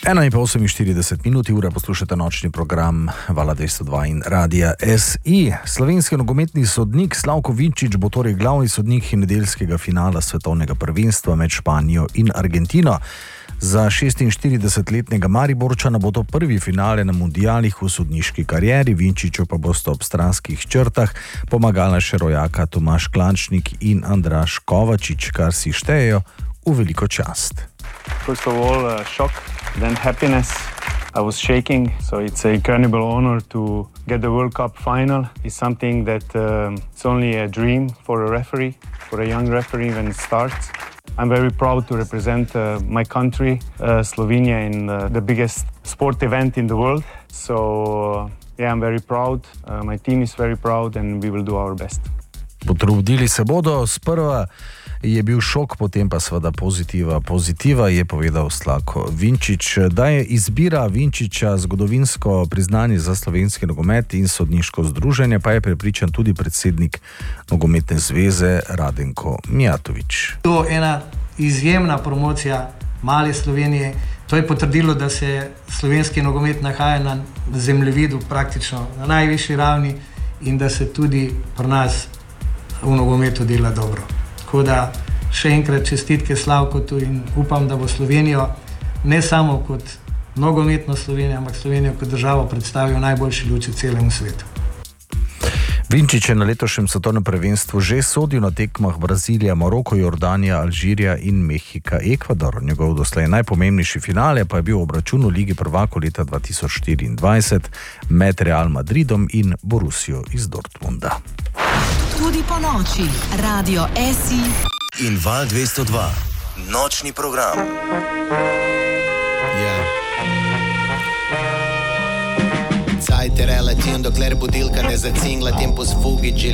1:48 ura poslušate nočni program Vala 202 in Radia SI. Slovenski nogometni sodnik Slavko Vinčić bo torej glavni sodnik nedeljskega finala svetovnega prvenstva med Španijo in Argentino. Za 46-letnega Mariborčana bo to prvi finale na mundialih v sodniški karieri, Vinčiću pa bosta ob stranskih črtah pomagala še rojaka Tomaž Klančnik in Andraž Kovačič, kar si štejejo v veliko čast. First of all, shock, then happiness. I was shaking, so it's an incredible honor to get the World Cup final. It's something that it's only a dream for a referee, for a young referee when it starts. I'm very proud to represent my country, Slovenia, in the biggest sport event in the world. So, I'm very proud. My team is very proud and we will do our best. Potrudili se bodo, sprva je bil šok, potem pa seveda pozitiva, je povedal Slavko Vinčić. Da je izbira Vinčića zgodovinsko priznanje za slovenski nogomet in sodniško združenje, pa je prepričan tudi predsednik Nogometne zveze Radenko Mijatović. To je ena izjemna promocija male Slovenije. To je potrdilo, da se slovenski nogomet nahaja na zemljevidu praktično na najvišji ravni in da se tudi pri nas v nogometu dela dobro. Tako da še enkrat čestitke Slavkotu in upam, da bo Slovenijo ne samo kot nogometno Slovenijo, ampak Slovenijo kot državo predstavil v najboljši luči celemu svetu. Vinčić je na letošnjem svetovnem prvenstvu že sodil na tekmah Brazilija, Maroko, Jordanija, Alžirija in Mehika, Ekvador. Njegov doslej najpomembnejši finale pa je bil obračun v Ligi prvakov leta 2024 med Real Madridom in Borussijo iz Dortmunda. Tudi po noči, Radio SI in Val 202, nočni program. Cajte relativno, dokler budilka ne zacingla, tempo sfugi,